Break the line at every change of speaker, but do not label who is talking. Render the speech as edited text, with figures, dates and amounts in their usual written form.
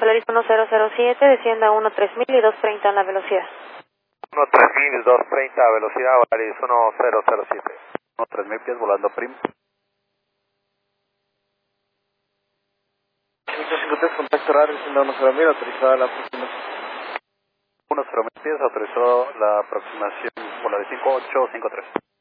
Solaris 1007, descienda 13000 y 230 en la velocidad.
13000 y 230 a velocidad, Solaris 1007.
3000 pies volando prim.
553, contacto radio, descienda 10.000, autorizada la aproximación.
10.000 pies, autorizó la aproximación Volaris 5853.